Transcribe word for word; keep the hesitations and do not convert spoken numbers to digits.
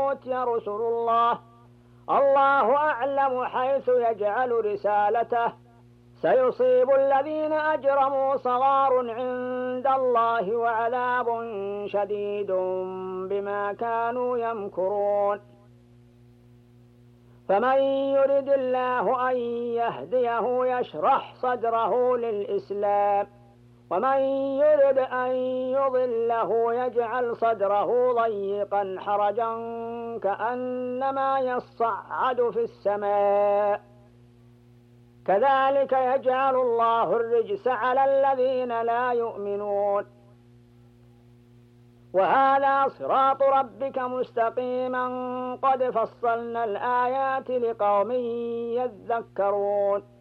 أوتي رسل الله، الله أعلم حيث يجعل رسالته، سيصيب الذين أجرموا صغار عند الله وعذاب شديد بما كانوا يمكرون. فمن يرد الله أن يهديه يشرح صدره للإسلام، ومن يرد أن يضله يجعل صدره ضيقا حرجا كأنما يصعد في السماء، كذلك يجعل الله الرجس على الذين لا يؤمنون. وهذا صراط ربك مستقيما قد فصلنا الآيات لقوم يذكرون.